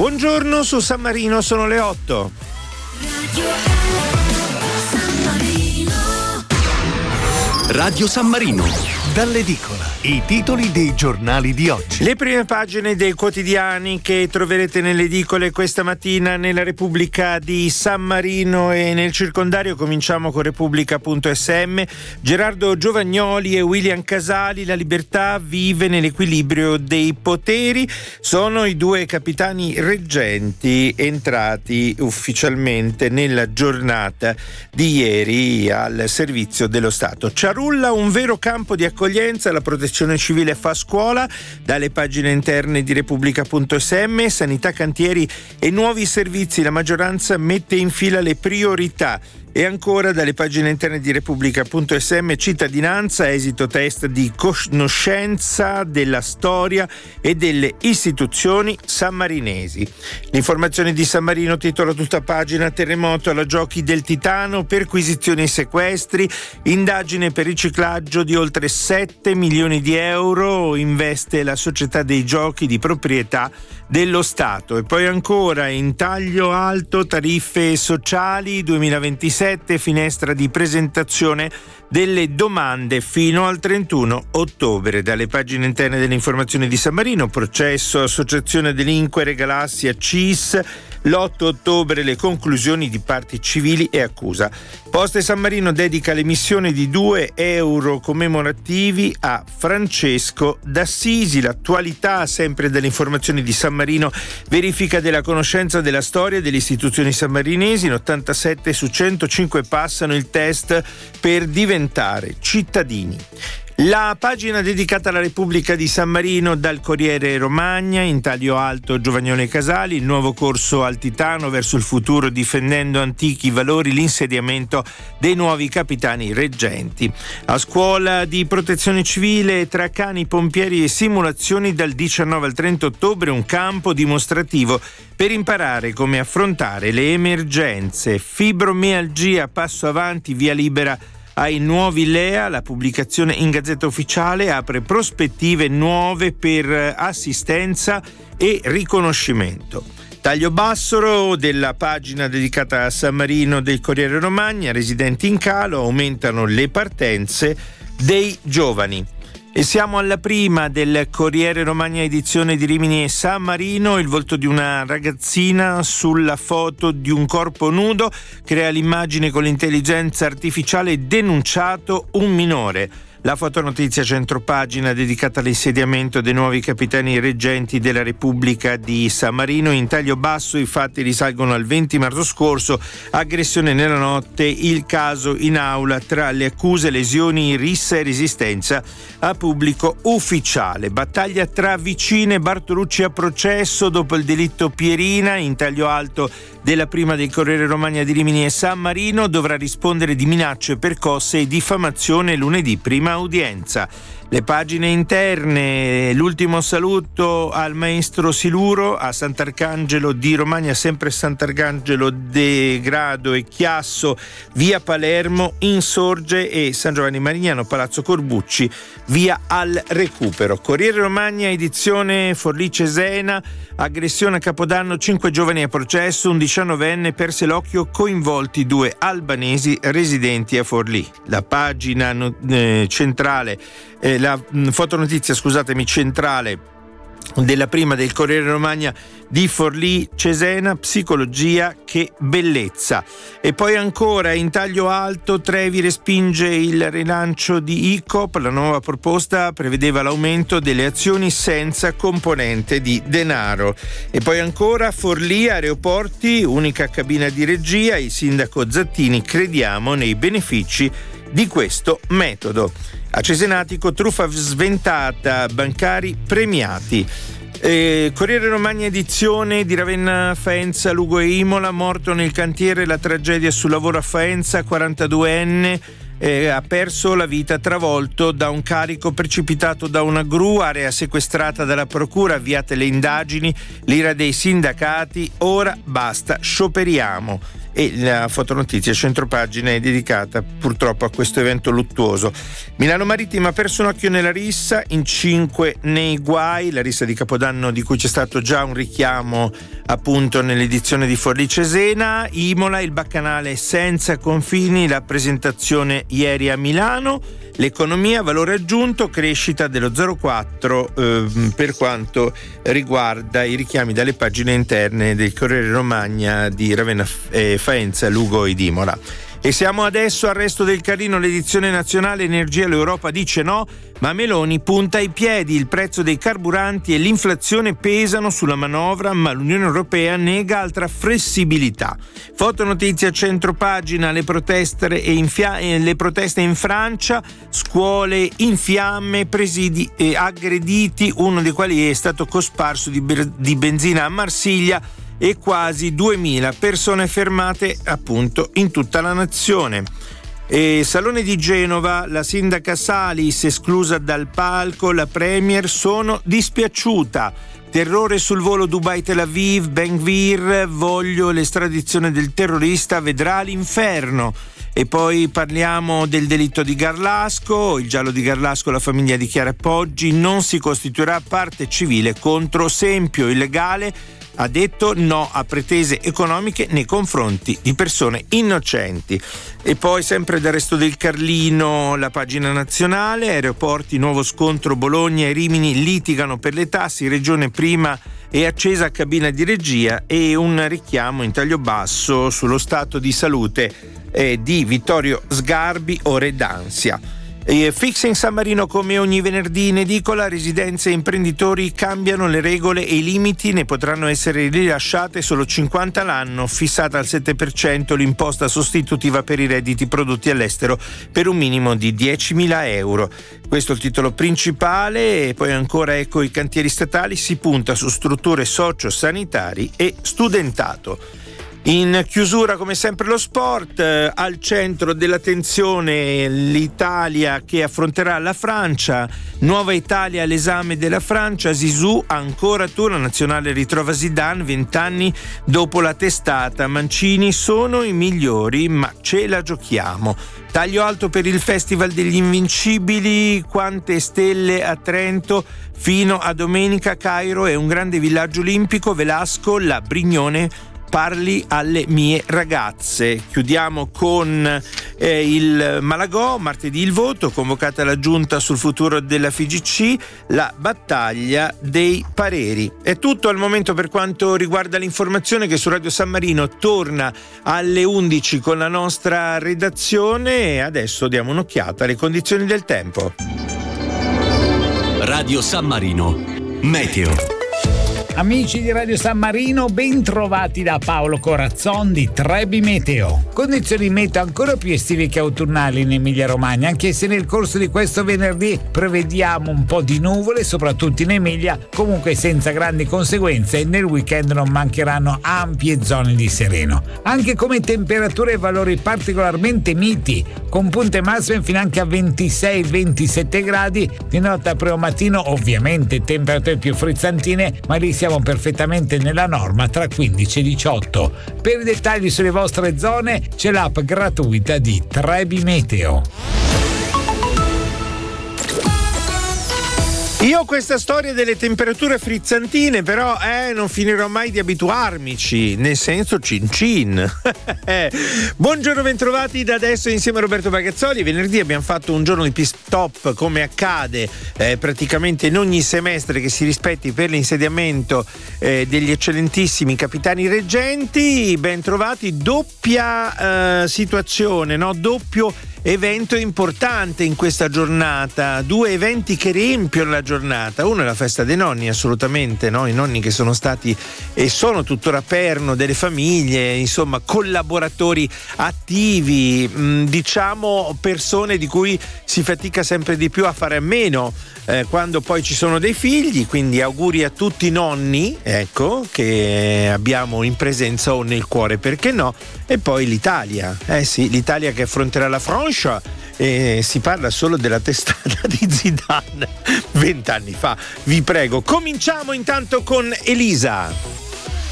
Buongiorno, su San Marino sono le 8. Radio San Marino. Dall'edicola, i titoli dei giornali di oggi. Le prime pagine dei quotidiani che troverete nelle edicole questa mattina nella Repubblica di San Marino e nel circondario. Cominciamo con Repubblica.sm. Gerardo Giovagnoli e William Casali, la libertà vive nell'equilibrio dei poteri. Sono i due capitani reggenti entrati ufficialmente nella giornata di ieri al servizio dello Stato. Ciarulla, un vero campo di accoglienza, la protezione civile fa scuola. Dalle pagine interne di Repubblica.sm, sanità, cantieri e nuovi servizi, la maggioranza mette in fila le priorità. E ancora dalle pagine interne di Repubblica.sm, cittadinanza, esito test di conoscenza della storia e delle istituzioni sammarinesi. L'informazione di San Marino titola tutta pagina: terremoto alla Giochi del Titano, perquisizioni e sequestri, indagine per riciclaggio di oltre 7 milioni di euro, investe la società dei giochi di proprietà dello Stato. E poi ancora, in taglio alto, tariffe sociali 2027, finestra di presentazione delle domande fino al 31 ottobre. Dalle pagine interne delle informazioni di San Marino, processo associazione delinquere Galassia CIS, l'8 ottobre le conclusioni di parti civili e accusa. Poste San Marino dedica l'emissione di 2 euro commemorativi a Francesco d'Assisi. L'attualità sempre delle informazioni di San Marino, verifica della conoscenza della storia delle istituzioni sammarinesi, in 87 su 105 passano il test per diventare cittadini. La pagina dedicata alla Repubblica di San Marino, dal Corriere Romagna, in taglio alto Giovagnoli e Casali, il nuovo corso al Titano verso il futuro difendendo antichi valori, l'insediamento dei nuovi capitani reggenti. A scuola di protezione civile, tra cani, pompieri e simulazioni, dal 19 al 30 ottobre un campo dimostrativo per imparare come affrontare le emergenze. Fibromialgia, passo avanti, via libera ai nuovi LEA, la pubblicazione in Gazzetta Ufficiale apre prospettive nuove per assistenza e riconoscimento. Taglio basso della pagina dedicata a San Marino del Corriere Romagna, residenti in calo, aumentano le partenze dei giovani. E siamo alla prima del Corriere Romagna, edizione di Rimini e San Marino. Il volto di una ragazzina sulla foto di un corpo nudo, crea l'immagine con l'intelligenza artificiale, denunciato un minore. La fotonotizia centropagina dedicata all'insediamento dei nuovi capitani reggenti della Repubblica di San Marino. In taglio basso i fatti risalgono al 20 marzo scorso, aggressione nella notte, il caso in aula tra le accuse, lesioni, rissa e resistenza a pubblico ufficiale. Battaglia tra vicine, Bartolucci a processo dopo il delitto Pierina. In taglio alto della prima del Corriere Romagna di Rimini e San Marino, dovrà rispondere di minacce, percosse e diffamazione lunedì, prima udienza. Le pagine interne, l'ultimo saluto al maestro Siluro a Sant'Arcangelo di Romagna, sempre Sant'Arcangelo de Grado e Chiasso, via Palermo, Insorge e San Giovanni Marignano, Palazzo Corbucci, via al Recupero. Corriere Romagna, edizione Forlì Cesena, aggressione a Capodanno, 5 giovani a processo, un 19enne perse l'occhio, coinvolti 2 albanesi residenti a Forlì. La pagina centrale, la fotonotizia, centrale della prima del Corriere Romagna di Forlì Cesena, psicologia che bellezza. E poi ancora in taglio alto, Trevi respinge il rilancio di ICOP, la nuova proposta prevedeva l'aumento delle azioni senza componente di denaro. E poi ancora Forlì, aeroporti, unica cabina di regia, il sindaco Zattini, crediamo nei benefici di questo metodo. A Cesenatico, truffa sventata, bancari premiati. Corriere Romagna, edizione di Ravenna, Faenza, Lugo e Imola, morto nel cantiere, la tragedia sul lavoro a Faenza, 42enne, ha perso la vita travolto da un carico precipitato da una gru, area sequestrata dalla procura, avviate le indagini, l'ira dei sindacati, ora basta, scioperiamo. e la fotonotizia centropagina è dedicata purtroppo a questo evento luttuoso. Milano Marittima ha perso un occhio nella rissa, in 5 nei guai, la rissa di Capodanno di cui c'è stato già un richiamo appunto nell'edizione di Forlì Cesena. Imola, il Baccanale senza confini, la presentazione ieri a Milano. L'economia, valore aggiunto, crescita dello 0,4 per quanto riguarda i richiami dalle pagine interne del Corriere Romagna di Ravenna, Faenza, Lugo ed Imola. E siamo adesso al Resto del Carlino, l'edizione nazionale energia. L'Europa dice no, ma Meloni punta ai piedi. Il prezzo dei carburanti e l'inflazione pesano sulla manovra, ma l'Unione Europea nega altra flessibilità. Fotonotizia centropagina, le proteste in Francia, scuole in fiamme, presidi aggrediti, uno dei quali è stato cosparso di benzina a Marsiglia, e quasi 2000 persone fermate appunto in tutta la nazione. Salone di Genova, la sindaca Salis esclusa dal palco, la premier sono dispiaciuta. Terrore sul volo Dubai-Tel Aviv, Ben Gvir, voglio l'estradizione del terrorista, vedrà l'inferno. E poi parliamo del delitto di Garlasco, il giallo di Garlasco, la famiglia dichiara Poggi non si costituirà parte civile contro Sempio, il legale ha detto no a pretese economiche nei confronti di persone innocenti. E poi sempre dal Resto del Carlino, la pagina nazionale, aeroporti, nuovo scontro, Bologna e Rimini litigano per le tasse, regione prima è accesa cabina di regia, e un richiamo in taglio basso sullo stato di salute di Vittorio Sgarbi, ore d'ansia. Fixing San Marino come ogni venerdì in edicola, residenze e imprenditori cambiano le regole e i limiti, ne potranno essere rilasciate solo 50 l'anno, fissata al 7% l'imposta sostitutiva per i redditi prodotti all'estero per un minimo di 10.000 euro. Questo è il titolo principale. E poi ancora ecco i cantieri statali, si punta su strutture socio-sanitari e studentato. In chiusura come sempre lo sport, al centro dell'attenzione l'Italia che affronterà la Francia, nuova Italia all'esame della Francia, Zizou ancora tu, la nazionale ritrova Zidane 20 anni dopo la testata, Mancini sono i migliori ma ce la giochiamo. Taglio alto per il Festival degli Invincibili, quante stelle a Trento, fino a domenica Cairo è un grande villaggio olimpico, Velasco, la Brignone, parli alle mie ragazze. Chiudiamo con il Malagò, martedì il voto, convocata la giunta sul futuro della FIGC, la battaglia dei pareri. È tutto al momento per quanto riguarda l'informazione, che su Radio San Marino torna alle 11 con la nostra redazione, e adesso diamo un'occhiata alle condizioni del tempo. Radio San Marino, meteo. Amici di Radio San Marino, ben trovati da Paolo Corazzon di Trebi Meteo. Condizioni meteo ancora più estive che autunnali in Emilia Romagna, anche se nel corso di questo venerdì prevediamo un po' di nuvole, soprattutto in Emilia, comunque senza grandi conseguenze, e nel weekend non mancheranno ampie zone di sereno. Anche come temperature e valori particolarmente miti, con punte massime fino anche a 26-27 gradi, di notte a primo mattino ovviamente temperature più frizzantine, ma lì siamo perfettamente nella norma tra 15 e 18. Per i dettagli sulle vostre zone c'è l'app gratuita di Trebi Meteo. Io ho questa storia delle temperature frizzantine, però non finirò mai di abituarmici, nel senso cin cin. Buongiorno, bentrovati da adesso insieme a Roberto Bagazzoli. Venerdì abbiamo fatto un giorno di pit stop, come accade praticamente in ogni semestre che si rispetti per l'insediamento degli eccellentissimi capitani reggenti. Bentrovati, doppia situazione, no? Doppio evento importante in questa giornata, due eventi che riempiono la giornata. Uno è la festa dei nonni, assolutamente, no? I nonni che sono stati e sono tuttora perno delle famiglie, insomma collaboratori attivi, diciamo persone di cui si fatica sempre di più a fare a meno quando poi ci sono dei figli, quindi auguri a tutti i nonni, ecco, che abbiamo in presenza o nel cuore, perché no? E poi l'Italia, sì, l'Italia che affronterà la Francia, e si parla solo della testata di Zidane 20 anni fa. Vi prego, cominciamo intanto con Elisa.